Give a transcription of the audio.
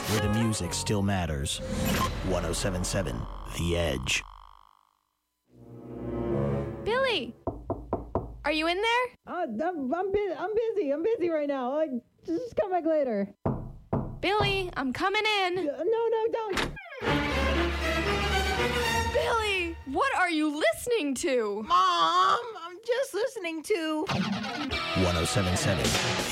where the music still matters. 107.7 The Edge. Billy! Are you in there? I'm busy. I'm busy right now. Just come back later. Billy, I'm coming in. No, don't. Billy, what are you listening to? Mom, I'm just listening to 107.7